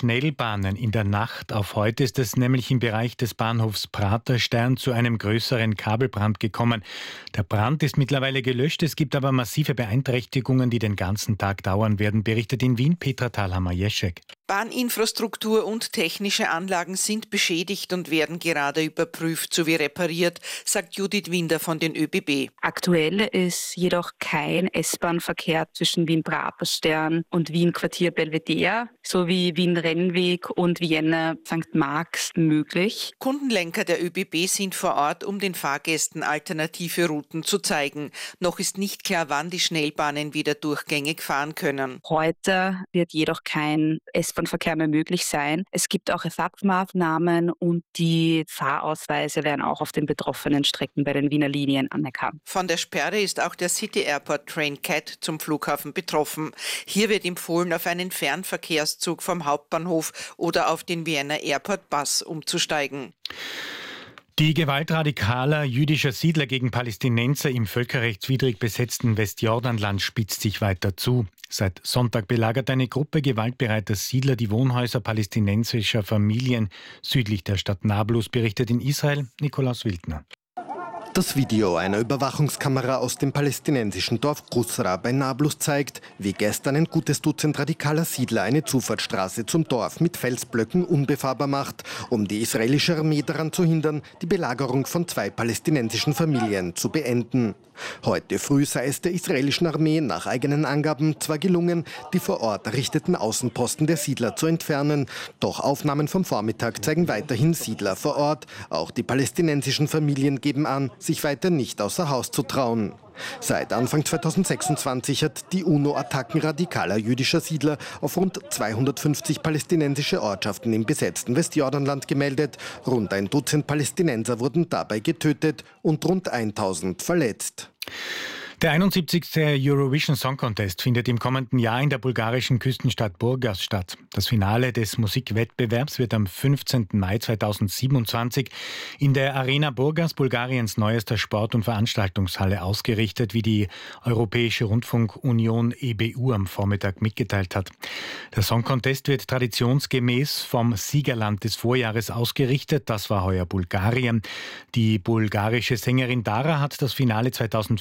Schnellbahnen in der Nacht auf heute ist es nämlich im Bereich des Bahnhofs Praterstern zu einem größeren Kabelbrand gekommen. Der Brand ist mittlerweile gelöscht, es gibt aber massive Beeinträchtigungen, die den ganzen Tag dauern werden, berichtet in Wien Petra Thalhammer-Jeschek. Bahninfrastruktur und technische Anlagen sind beschädigt und werden gerade überprüft sowie repariert, sagt Judith Winder von den ÖBB. Aktuell ist jedoch kein S-Bahn-Verkehr zwischen Wien-Praterstern und Wien-Quartier Belvedere sowie Wien-Rennweg und Vienna St. Marx möglich. Kundenlenker der ÖBB sind vor Ort, um den Fahrgästen alternative Routen zu zeigen. Noch ist nicht klar, wann die Schnellbahnen wieder durchgängig fahren können. Heute wird jedoch kein S-Bahn-Verkehr mehr möglich sein. Es gibt auch Ersatzmaßnahmen und die Fahrausweise werden auch auf den betroffenen Strecken bei den Wiener Linien anerkannt. Von der Sperre ist auch der City Airport Train CAT zum Flughafen betroffen. Hier wird empfohlen, auf einen Fernverkehrszug vom Hauptbahnhof oder auf den Vienna Airport Bus umzusteigen. Die Gewalt radikaler jüdischer Siedler gegen Palästinenser im völkerrechtswidrig besetzten Westjordanland spitzt sich weiter zu. Seit Sonntag belagert eine Gruppe gewaltbereiter Siedler die Wohnhäuser palästinensischer Familien südlich der Stadt Nablus, berichtet in Israel Nikolaus Wildner. Das Video einer Überwachungskamera aus dem palästinensischen Dorf Qusra bei Nablus zeigt, wie gestern ein gutes Dutzend radikaler Siedler eine Zufahrtsstraße zum Dorf mit Felsblöcken unbefahrbar macht, um die israelische Armee daran zu hindern, die Belagerung von 2 palästinensischen Familien zu beenden. Heute früh sei es der israelischen Armee nach eigenen Angaben zwar gelungen, die vor Ort errichteten Außenposten der Siedler zu entfernen, doch Aufnahmen vom Vormittag zeigen weiterhin Siedler vor Ort. Auch die palästinensischen Familien geben an, sich weiter nicht außer Haus zu trauen. Seit Anfang 2026 hat die UNO Attacken radikaler jüdischer Siedler auf rund 250 palästinensische Ortschaften im besetzten Westjordanland gemeldet. Rund ein Dutzend Palästinenser wurden dabei getötet und rund 1000 verletzt. Der 71. Eurovision Song Contest findet im kommenden Jahr in der bulgarischen Küstenstadt Burgas statt. Das Finale des Musikwettbewerbs wird am 15. Mai 2027 in der Arena Burgas, Bulgariens neuester Sport- und Veranstaltungshalle, ausgerichtet, wie die Europäische Rundfunkunion EBU am Vormittag mitgeteilt hat. Der Song Contest wird traditionsgemäß vom Siegerland des Vorjahres ausgerichtet. Das war heuer Bulgarien. Die bulgarische Sängerin Dara hat das Finale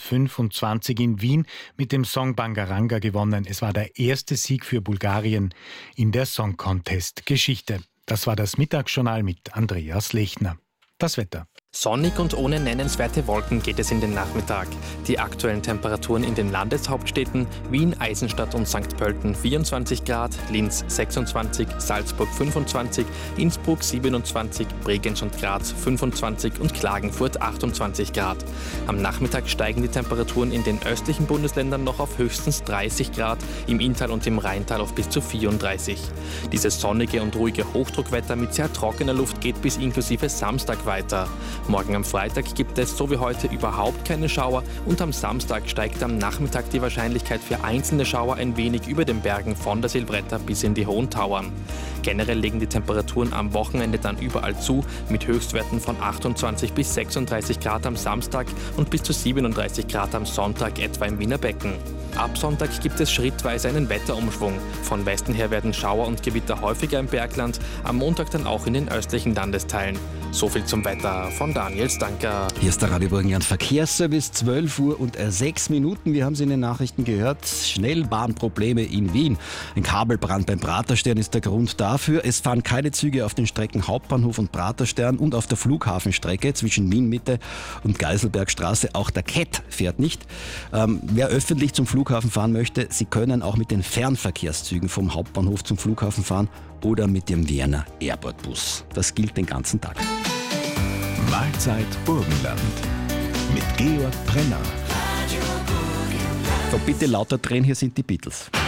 2025 in Wien mit dem Song Bangaranga gewonnen. Es war der erste Sieg für Bulgarien in der Song Contest Geschichte. Das war das Mittagsjournal mit Andreas Lechner. Das Wetter. Sonnig und ohne nennenswerte Wolken geht es in den Nachmittag. Die aktuellen Temperaturen in den Landeshauptstädten Wien, Eisenstadt und St. Pölten 24 Grad, Linz 26, Salzburg 25, Innsbruck 27, Bregenz und Graz 25 und Klagenfurt 28 Grad. Am Nachmittag steigen die Temperaturen in den östlichen Bundesländern noch auf höchstens 30 Grad, im Inntal und im Rheintal auf bis zu 34. Dieses sonnige und ruhige Hochdruckwetter mit sehr trockener Luft geht bis inklusive Samstag weiter. Morgen am Freitag gibt es so wie heute überhaupt keine Schauer und am Samstag steigt am Nachmittag die Wahrscheinlichkeit für einzelne Schauer ein wenig über den Bergen von der Silvretta bis in die Hohen Tauern. Generell legen die Temperaturen am Wochenende dann überall zu, mit Höchstwerten von 28 bis 36 Grad am Samstag und bis zu 37 Grad am Sonntag etwa im Wiener Becken. Ab Sonntag gibt es schrittweise einen Wetterumschwung. Von Westen her werden Schauer und Gewitter häufiger im Bergland, am Montag dann auch in den östlichen Landesteilen. So viel zum Wetter von Daniel Stanker. Hier ist der Radio Burgenland Verkehrsservice, 12 Uhr und 6 Minuten. Wir haben es in den Nachrichten gehört. Schnellbahnprobleme in Wien. Ein Kabelbrand beim Praterstern ist der Grund dafür. Es fahren keine Züge auf den Strecken Hauptbahnhof und Praterstern und auf der Flughafenstrecke zwischen Wien-Mitte und Geiselbergstraße. Auch der CAT fährt nicht. Wer öffentlich zum Flughafen fahren möchte, Sie können auch mit den Fernverkehrszügen vom Hauptbahnhof zum Flughafen fahren oder mit dem Vienna Airport Bus. Das gilt den ganzen Tag. Mahlzeit Burgenland mit Georg Brenner. So, bitte lauter drehen, hier sind die Beatles.